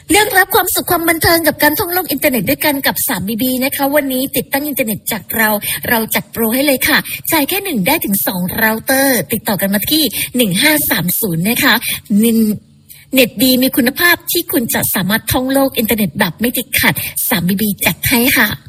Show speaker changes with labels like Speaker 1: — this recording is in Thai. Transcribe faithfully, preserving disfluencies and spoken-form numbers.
Speaker 1: เลือกรับความสุขความบันเทิงกับการท่องโลกอินเทอร์เน็ตด้วยกันกับ ทรี บี บี นะคะวันนี้ติดตั้งอินเทอร์เน็ตจากเราเราจัดโปรให้เลยค่ะจ่ายแค่หนึ่งได้ถึงสองเราเตอร์ติดต่อกันมาที่หนึ่งห้าสามศูนย์นะคะเน็ตดีมีคุณภาพที่คุณจะสามารถท่องโลกอินเทอร์เน็ตแบบไม่ติดขัด ทรี บี บี จัดให้ค่ะ